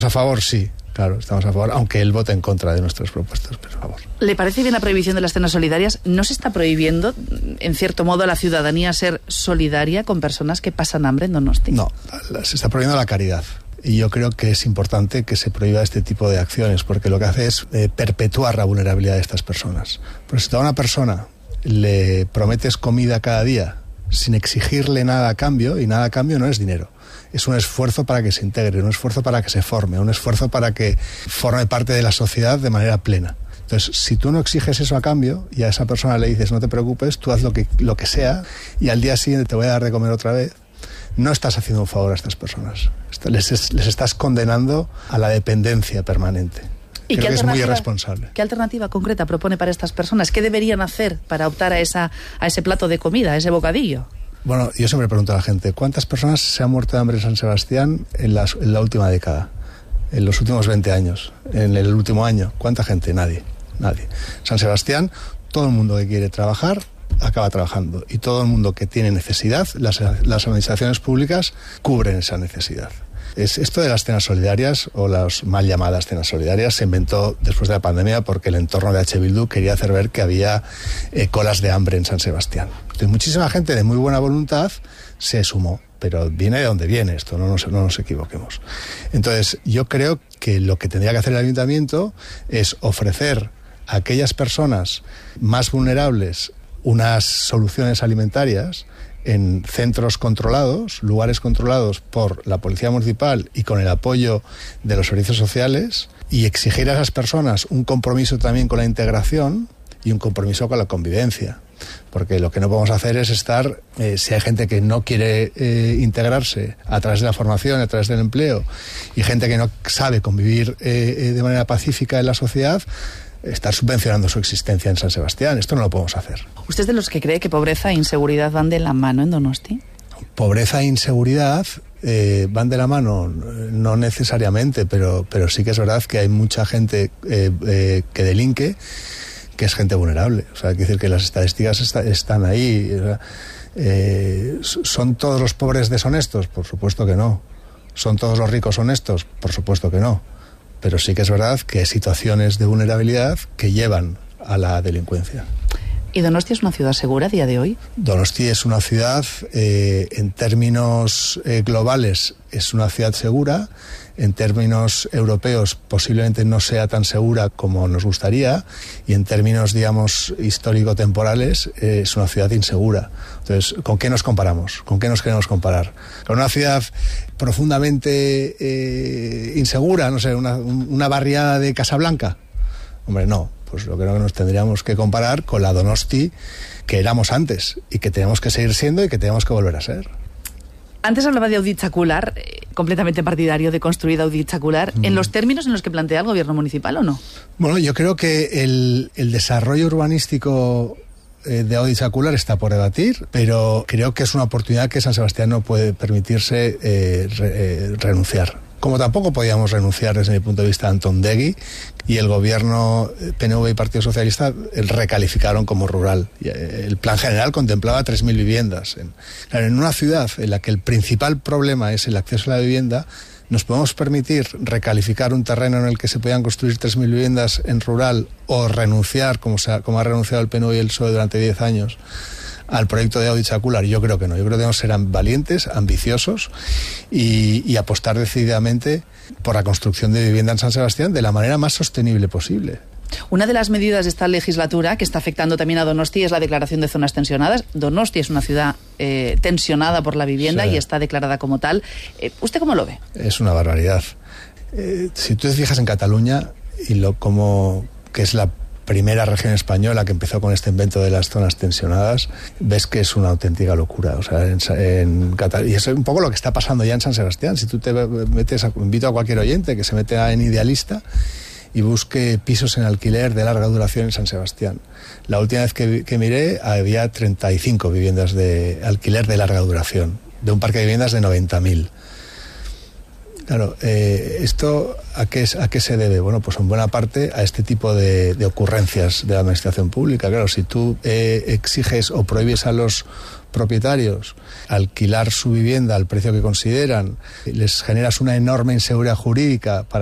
A favor, sí. Claro, estamos a favor, aunque él vote en contra de nuestras propuestas, pero a favor. ¿Le parece bien la prohibición de las cenas solidarias? ¿No se está prohibiendo, en cierto modo, a la ciudadanía ser solidaria con personas que pasan hambre en Donosti? No, se está prohibiendo la caridad. Y yo creo que es importante que se prohíba este tipo de acciones, porque lo que hace es perpetuar la vulnerabilidad de estas personas. Pero si a una persona le prometes comida cada día sin exigirle nada a cambio, y nada a cambio no es dinero, es un esfuerzo para que se integre, un esfuerzo para que se forme, un esfuerzo para que forme parte de la sociedad de manera plena. Entonces, si tú no exiges eso a cambio y a esa persona le dices no te preocupes, tú haz lo que sea y al día siguiente te voy a dar de comer otra vez, no estás haciendo un favor a estas personas. Les estás condenando a la dependencia permanente. ¿Y creo que es muy irresponsable. ¿Qué alternativa concreta propone para estas personas? ¿Qué deberían hacer para optar a ese plato de comida, a ese bocadillo? Bueno, yo siempre pregunto a la gente, ¿cuántas personas se han muerto de hambre en San Sebastián en la última década? En los últimos 20 años, en el último año. ¿Cuánta gente? Nadie. San Sebastián, todo el mundo que quiere trabajar acaba trabajando y todo el mundo que tiene necesidad, las administraciones públicas cubren esa necesidad. Esto de las cenas solidarias, o las mal llamadas cenas solidarias, se inventó después de la pandemia porque el entorno de H. Bildu quería hacer ver que había colas de hambre en San Sebastián. Entonces, muchísima gente de muy buena voluntad se sumó, pero viene de donde viene esto, no nos equivoquemos. Entonces, yo creo que lo que tendría que hacer el ayuntamiento es ofrecer a aquellas personas más vulnerables unas soluciones alimentarias en centros controlados, lugares controlados por la Policía Municipal y con el apoyo de los servicios sociales, y exigir a esas personas un compromiso también con la integración y un compromiso con la convivencia. Porque lo que no podemos hacer es estar, si hay gente que no quiere integrarse a través de la formación, a través del empleo, y gente que no sabe convivir de manera pacífica en la sociedad, estar subvencionando su existencia en San Sebastián. Esto no lo podemos hacer. ¿Usted es de los que cree que pobreza e inseguridad van de la mano en Donosti? Pobreza e inseguridad van de la mano, no necesariamente, pero sí que es verdad que hay mucha gente que delinque, que es gente vulnerable. O sea, hay que decir que las estadísticas están ahí. ¿Son todos los pobres deshonestos? Por supuesto que no. ¿Son todos los ricos honestos? Por supuesto que no. Pero sí que es verdad que hay situaciones de vulnerabilidad que llevan a la delincuencia. ¿Y Donosti es una ciudad segura a día de hoy? Donosti es una ciudad, en términos globales, es una ciudad segura. En términos europeos posiblemente no sea tan segura como nos gustaría, y en términos, digamos, histórico-temporales es una ciudad insegura. Entonces, ¿con qué nos comparamos? ¿Con qué nos queremos comparar? ¿Con una ciudad profundamente insegura? No sé, una barriada de Casablanca. Hombre, no. Pues lo que nos tendríamos que comparar con la Donosti que éramos antes y que tenemos que seguir siendo y que tenemos que volver a ser. Antes hablaba de Auditxacular, completamente partidario de construir Auditxacular, ¿en los términos en los que plantea el gobierno municipal o no? Bueno, yo creo que el desarrollo urbanístico de Auditxacular está por debatir, pero creo que es una oportunidad que San Sebastián no puede permitirse renunciar. Como tampoco podíamos renunciar desde mi punto de vista a Antondegui, y el gobierno PNV y Partido Socialista recalificaron como rural. El plan general contemplaba 3.000 viviendas. En una ciudad en la que el principal problema es el acceso a la vivienda, ¿nos podemos permitir recalificar un terreno en el que se puedan construir 3.000 viviendas en rural, o renunciar, como ha renunciado el PNV y el PSOE durante 10 años, al proyecto de Auditxacular? Yo creo que no. Yo creo que debemos ser valientes, ambiciosos y apostar decididamente por la construcción de vivienda en San Sebastián de la manera más sostenible posible. Una de las medidas de esta legislatura que está afectando también a Donosti es la declaración de zonas tensionadas. Donosti es una ciudad tensionada por la vivienda, sí, y está declarada como tal. ¿Usted cómo lo ve? Es una barbaridad. Si tú te fijas en Cataluña, que es la primera región española que empezó con este invento de las zonas tensionadas, ves que es una auténtica locura. O sea, y es un poco lo que está pasando ya en San Sebastián. Si tú te metes, invito a cualquier oyente que se mete en Idealista y busque pisos en alquiler de larga duración en San Sebastián. La última vez que miré había 35 viviendas de alquiler de larga duración, de un parque de viviendas de 90.000. Claro, ¿esto a qué se debe? Bueno, pues en buena parte a este tipo de ocurrencias de la administración pública. Claro, si tú exiges o prohíbes a los propietarios alquilar su vivienda al precio que consideran, les generas una enorme inseguridad jurídica para